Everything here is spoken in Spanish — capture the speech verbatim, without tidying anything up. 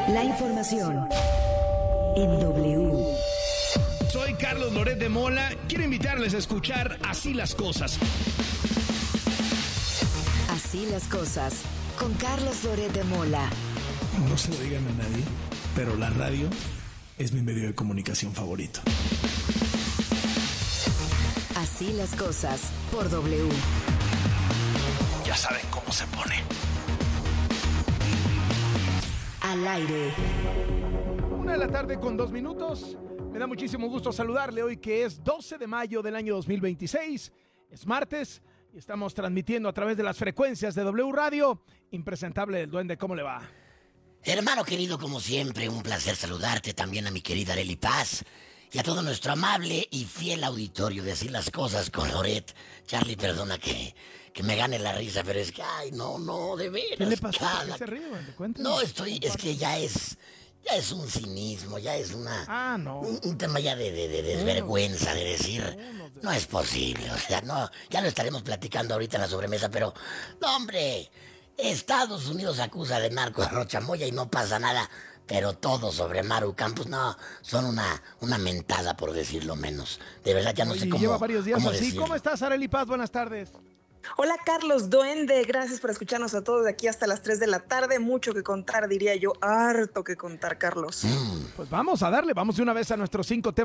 La información en W. Soy Carlos Loret de Mola. Quiero invitarles a escuchar Así las Cosas. Así las cosas, con Carlos Loret de Mola. No se lo digan a nadie, pero la radio es mi medio de comunicación favorito. Así las cosas, por W. Ya saben cómo se pone. Al aire. Una de la tarde con dos minutos. Me da muchísimo gusto saludarle hoy que es doce de mayo del año dos mil veintiséis. Es martes y estamos transmitiendo a través de las frecuencias de W Radio. Impresentable del Duende, ¿cómo le va? Hermano querido, como siempre, un placer saludarte, también a mi querida Arely Paz y a todo nuestro amable y fiel auditorio de Así las Cosas con Loret. Charlie, perdona que, que me gane la risa, pero es que, ay, no, no, de veras. ¿Qué le pasó? Cada... ¿Qué se ríe, Duende? Cuéntame. No, estoy, es que ya es, ya es un cinismo, ya es una... Ah, no. Un, un tema ya de, de, de desvergüenza, de decir, no es posible, o sea, no, ya lo estaremos platicando ahorita en la sobremesa, pero, no, hombre... Estados Unidos acusa de narco a Rocha Moya y no pasa nada, pero todo sobre Maru Campos, no, son una, una mentada por decirlo menos. De verdad ya no Oye, sé cómo lleva varios días cómo así. decirlo. ¿Cómo estás, Arely Paz? Buenas tardes. Hola Carlos Duende, gracias por escucharnos a todos de aquí hasta las tres de la tarde. Mucho que contar, diría yo, harto que contar, Carlos. Mm. Pues vamos a darle, vamos de una vez a nuestros cinco temas